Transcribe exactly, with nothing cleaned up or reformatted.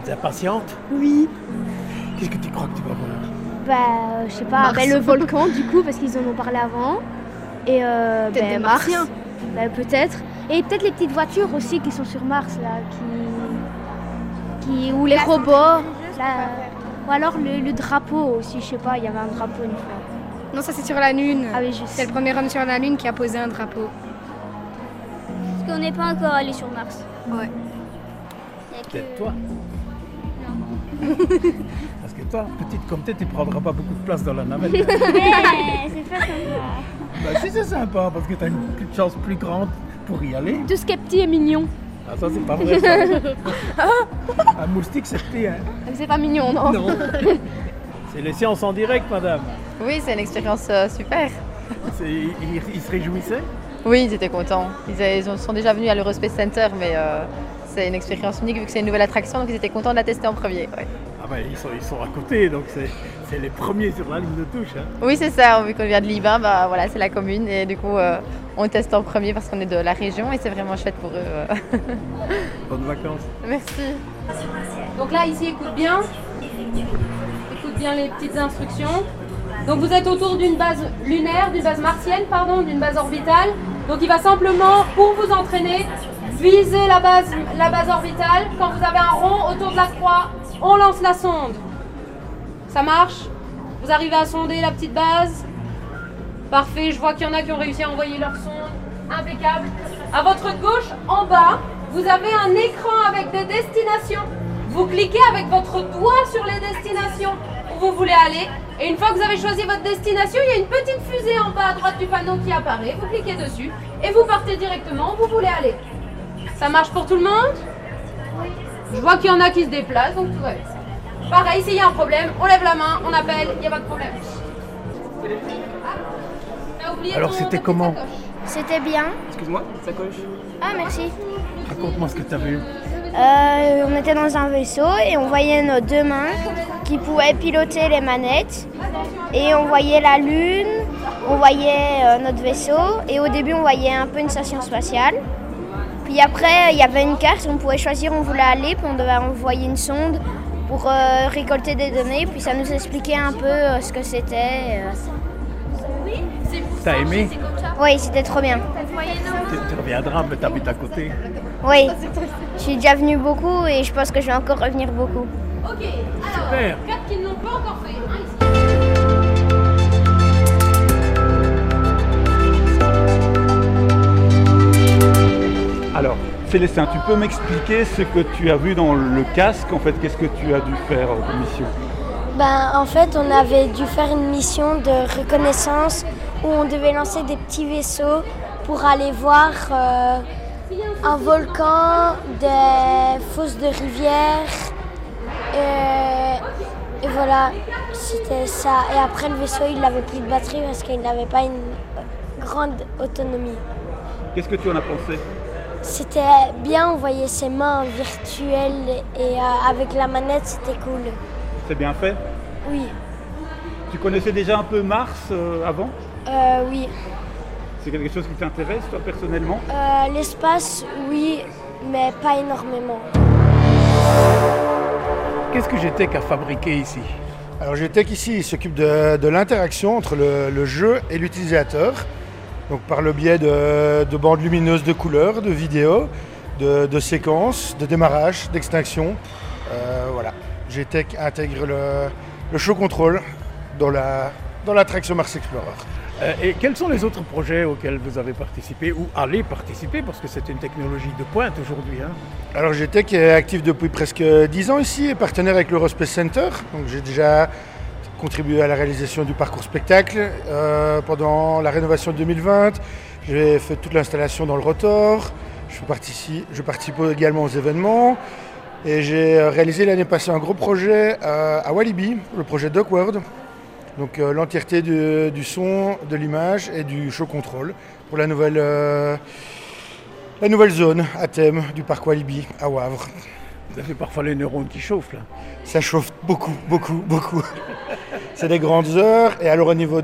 T'es impatiente? Oui. Qu'est-ce que tu crois que tu vas voir? Bah, euh, je sais pas, bah, le volcan du coup, parce qu'ils en ont parlé avant. Et euh, peut-être bah, des Mars. Martiens. Bah, peut-être. Et peut-être les petites voitures aussi qui sont sur Mars, là, qui. qui ou les robots. Là, ou alors le, le drapeau aussi, je sais pas, il y avait un drapeau une fois. Non, ça c'est sur la Lune. Ah oui, je C'est sais. le premier homme sur la Lune qui a posé un drapeau. Parce qu'on n'est pas encore allé sur Mars. Ouais. Il y a que- Peut-être toi. Parce que toi, petite comme t'es, tu prendras pas beaucoup de place dans la navette. Mais c'est pas sympa. Bah si, c'est sympa, parce que t'as une petite chance plus grande pour y aller. Tout ce qui est petit et mignon. Ah ça, c'est pas vrai, ça. Un moustique, c'est petit, hein. C'est pas mignon, non? Non. C'est les séances en direct, madame. Oui, c'est une expérience euh, super. C'est- Ils, ils se réjouissaient? Oui, ils étaient contents. Ils, a- ils ont- sont déjà venus à l'Eurospace Center, mais euh, c'est une expérience unique vu que c'est une nouvelle attraction, donc ils étaient contents de la tester en premier. Ouais. Ah bah ils sont, ils sont à côté, donc c'est c'est les premiers sur la ligne de touche, hein. Oui, c'est ça. Vu qu'on vient de Libin, bah, voilà, c'est la commune et du coup, euh, on teste en premier parce qu'on est de la région et c'est vraiment chouette pour eux. euh. Bonnes vacances. Merci. Donc là, ici, écoute bien. Écoute bien les petites instructions. Donc vous êtes autour d'une base lunaire, d'une base martienne, pardon, d'une base orbitale. Donc il va simplement, pour vous entraîner, viser la base, la base orbitale. Quand vous avez un rond autour de la croix, on lance la sonde. Ça marche? Vous arrivez à sonder la petite base? Parfait, je vois qu'il y en a qui ont réussi à envoyer leur sonde. Impeccable. À votre gauche, en bas, vous avez un écran avec des destinations. Vous cliquez avec votre doigt sur les destinations où vous voulez aller. Et une fois que vous avez choisi votre destination, il y a une petite fusée en bas à droite du panneau qui apparaît. Vous cliquez dessus et vous partez directement où vous voulez aller. Ça marche pour tout le monde? Je vois qu'il y en a qui se déplacent, donc tout va bien. Pareil, s'il y a un problème, on lève la main, on appelle, il n'y a pas de problème. Ah, t'as oublié Alors, ton- c'était ta petite comment? sacoche. C'était bien. Excuse-moi, sacoche. Ah, merci. Raconte-moi ce que tu as vu. Euh, on était dans un vaisseau et on voyait nos deux mains qui pouvaient piloter les manettes. Et on voyait la Lune, on voyait euh, notre vaisseau. Et au début, on voyait un peu une station spatiale. Puis après, il y avait une carte, on pouvait choisir où on voulait aller. Puis on devait envoyer une sonde pour euh, récolter des données. Puis ça nous expliquait un peu euh, ce que c'était. euh. T'as aimé? Oui, c'était trop bien. Tu, tu reviendras, mais t'habites à côté. Oui, je suis déjà venue beaucoup et je pense que je vais encore revenir beaucoup. Ok, alors, Super. quatre qui ne l'ont pas encore fait. Hein, ici. Alors, Célestin, tu peux m'expliquer ce que tu as vu dans le casque? En fait, qu'est-ce que tu as dû faire comme mission? Ben, en fait, on avait dû faire une mission de reconnaissance où on devait lancer des petits vaisseaux pour aller voir euh, un volcan, des fosses de rivières. Et, et voilà, c'était ça. Et après, le vaisseau, il n'avait plus de batterie parce qu'il n'avait pas une grande autonomie. Qu'est-ce que tu en as pensé? C'était bien, on voyait ses mains virtuelles et euh, avec la manette, c'était cool. C'est bien fait? Oui, Tu connaissais déjà un peu Mars euh, avant? euh, oui. C'est quelque chose qui t'intéresse, toi, personnellement? Euh, l'espace, oui, mais pas énormément. Qu'est-ce que GTEC a fabriqué ici? Alors GTEC ici, il s'occupe de, de l'interaction entre le, le jeu et l'utilisateur. Donc par le biais de, de bandes lumineuses de couleurs, de vidéos, de, de séquences, de démarrage, d'extinction. Euh, voilà. GTEC intègre le, le show control dans, la, dans l'attraction Mars Explorer. Euh, et quels sont les autres projets auxquels vous avez participé ou allez participer? Parce que c'est une technologie de pointe aujourd'hui, hein. Alors GTEC est actif depuis presque dix ans ici et partenaire avec l'Eurospace Center. Donc j'ai déjà contribué à la réalisation du parcours spectacle euh, pendant la rénovation de deux mille vingt. J'ai fait toute l'installation dans le rotor. Je participe, je participe également aux événements. Et j'ai réalisé l'année passée un gros projet euh, à Walibi, le projet Duckworld. Donc euh, l'entièreté du, du son, de l'image et du show control pour la nouvelle, euh, la nouvelle zone à thème du parc Walibi à Wavre. Vous avez parfois les neurones qui chauffent là. Ça chauffe beaucoup, beaucoup, beaucoup. C'est des grandes heures et alors au niveau